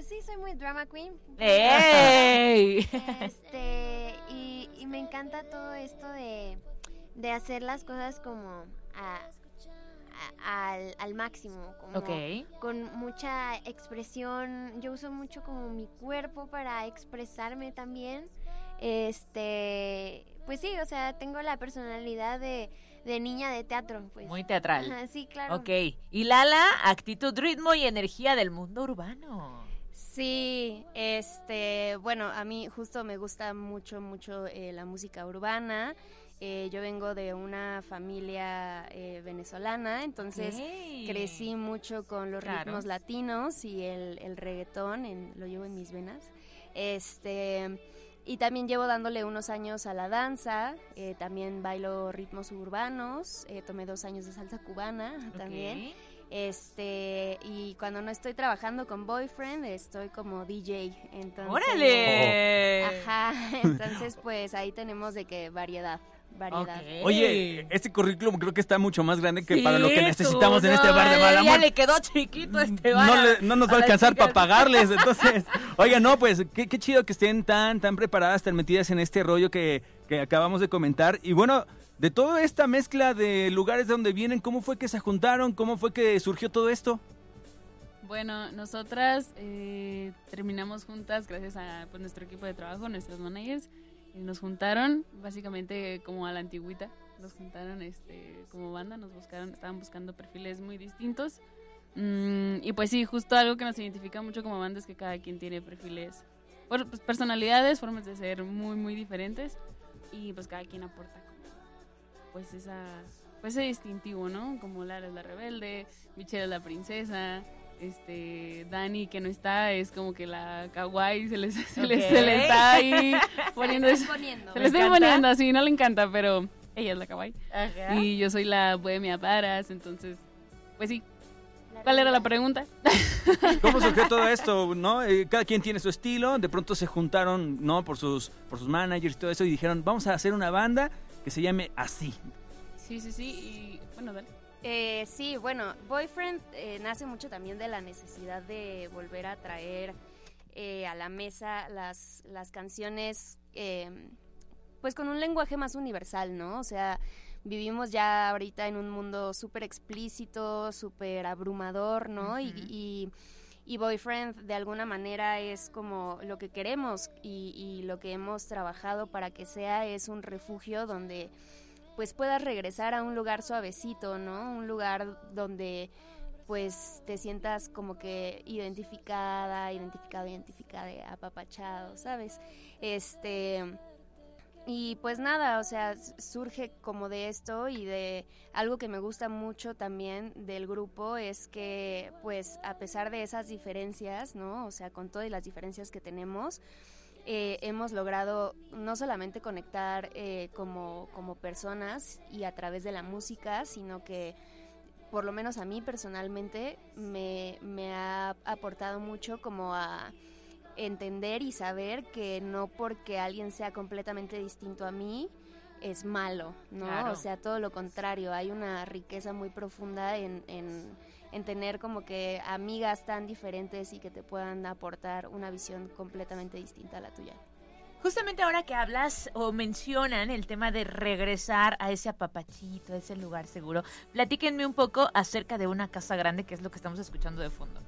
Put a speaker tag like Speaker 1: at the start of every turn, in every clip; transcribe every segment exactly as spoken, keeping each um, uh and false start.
Speaker 1: Pues sí, soy muy drama queen.
Speaker 2: ¡Ey!
Speaker 1: Este, y, y me encanta todo esto de, de hacer las cosas como a, a- al, al máximo, como
Speaker 2: Ok.
Speaker 1: con mucha expresión. Yo uso mucho como mi cuerpo para expresarme también. Este, pues sí, o sea, tengo la personalidad de, de niña de teatro, pues.
Speaker 2: Muy teatral.
Speaker 1: Ajá, sí, claro.
Speaker 2: Ok. Y Lala, actitud, ritmo y energía del mundo urbano.
Speaker 3: Sí, este, bueno, a mí justo me gusta mucho, mucho eh, la música urbana. Eh, yo vengo de una familia eh, venezolana, entonces
Speaker 2: Ok.
Speaker 3: crecí mucho con los
Speaker 2: Claro.
Speaker 3: ritmos latinos y el, el reggaetón, en- lo llevo en mis venas. Este, y también llevo dándole unos años a la danza, eh, también bailo ritmos urbanos, eh, tomé dos años de salsa cubana también.
Speaker 2: Ok.
Speaker 3: Este, y cuando no estoy trabajando con Boyfriend, estoy como D J. Entonces,
Speaker 2: ¡Órale!
Speaker 3: Ajá, entonces pues ahí tenemos de que variedad, variedad.
Speaker 2: Ok.
Speaker 4: Oye, este currículum creo que está mucho más grande que
Speaker 2: Sí,
Speaker 4: para lo que
Speaker 2: tú,
Speaker 4: necesitamos en
Speaker 2: no,
Speaker 4: este bar de
Speaker 2: Ya
Speaker 4: Malamor.
Speaker 2: le quedó chiquito este bar.
Speaker 4: No, le- no nos va a
Speaker 2: las
Speaker 4: alcanzar
Speaker 2: chicas.
Speaker 4: para pagarles, entonces. Oiga, no, pues qué, qué chido que estén tan, tan preparadas, tan metidas en este rollo que, que acabamos de comentar. Y bueno, de toda esta mezcla de lugares de donde vienen, ¿cómo fue que se juntaron? ¿Cómo fue que surgió todo esto?
Speaker 5: Bueno, nosotras eh, terminamos juntas gracias a pues, nuestro equipo de trabajo, nuestros managers. Y nos juntaron básicamente como a la antigüita. Nos juntaron este, como banda, nos buscaron, estaban buscando perfiles muy distintos. Mm, y pues sí, justo algo que nos identifica mucho como banda es que cada quien tiene perfiles, por, pues, personalidades, formas de ser muy, muy diferentes. Y pues cada quien aporta como pues esa pues ese distintivo, ¿no? Como Lara es la rebelde, Michelle es la princesa, este Dani que no está es como que la kawaii, se les se, les,
Speaker 2: Ok.
Speaker 5: se le está ahí poniendo
Speaker 3: Se
Speaker 5: eso.
Speaker 3: está poniendo.
Speaker 5: Se
Speaker 2: Me
Speaker 5: le estoy
Speaker 2: encanta.
Speaker 5: poniendo así, no le encanta, pero ella es la kawaii.
Speaker 2: Ajá.
Speaker 5: Y yo soy la bohemia varas, entonces pues sí. ¿Cuál era la pregunta?
Speaker 4: ¿Cómo surgió todo esto? ¿No? Eh, cada quien tiene su estilo, de pronto se juntaron, ¿no? Por sus, por sus managers y todo eso y dijeron, vamos a hacer una banda que se llame así.
Speaker 5: Sí, sí, sí, y bueno, dale.
Speaker 3: Eh, sí, bueno, Boyfriend eh, nace mucho también de la necesidad de volver a traer eh, a la mesa las, las canciones, eh, pues con un lenguaje más universal, ¿no? O sea, vivimos ya ahorita en un mundo súper explícito, súper abrumador, ¿no?
Speaker 2: Ujú.
Speaker 3: y, y, y Boyfriend de alguna manera es como lo que queremos y, y lo que hemos trabajado para que sea es un refugio donde pues puedas regresar a un lugar suavecito, ¿no? Un lugar donde pues te sientas como que identificada, identificado, identificada, apapachado, ¿sabes? Este, y pues nada, o sea, surge como de esto y de algo que me gusta mucho también del grupo es que pues a pesar de esas diferencias, ¿no? O sea, con todas las diferencias que tenemos, Eh, hemos logrado no solamente conectar eh, como, como personas y a través de la música, sino que por lo menos a mí personalmente me, me ha aportado mucho como a entender y saber que no porque alguien sea completamente distinto a mí es malo, ¿no?
Speaker 2: Claro.
Speaker 3: O sea, todo lo contrario, hay una riqueza muy profunda en, en, en tener como que amigas tan diferentes y que te puedan aportar una visión completamente distinta a la tuya.
Speaker 2: Justamente ahora que hablas o mencionan el tema de regresar a ese apapachito, a ese lugar seguro, platíquenme un poco acerca de Una Casa Grande, que es lo que estamos escuchando de fondo.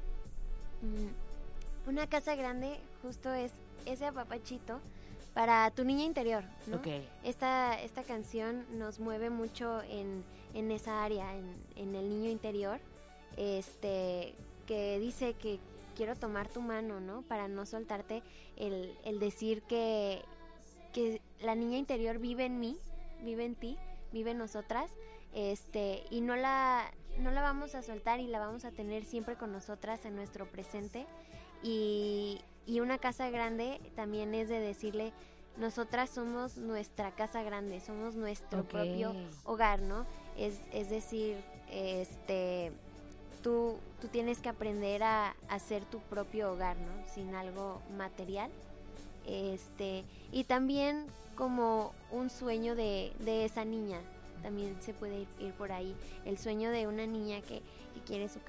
Speaker 1: Mm, Una casa grande justo es ese apapachito para tu niña interior, ¿no?
Speaker 2: Ok.
Speaker 1: Esta, esta canción nos mueve mucho en, en esa área, en, en el niño interior, este, que dice que quiero tomar tu mano, ¿no? Para no soltarte, el, el decir que, que la niña interior vive en mí, vive en ti, vive en nosotras, este, y no la, no la vamos a soltar y la vamos a tener siempre con nosotras en nuestro presente. Y, y una casa grande también es de decirle, nosotras somos nuestra casa grande, somos nuestro
Speaker 2: Ok.
Speaker 1: propio hogar, ¿no? Es, es decir, este, tú, tú tienes que aprender a hacer tu propio hogar, ¿no? Sin algo material. Este, y también como un sueño de, de esa niña, también se puede ir, ir por ahí, el sueño de una niña que, que quiere su casa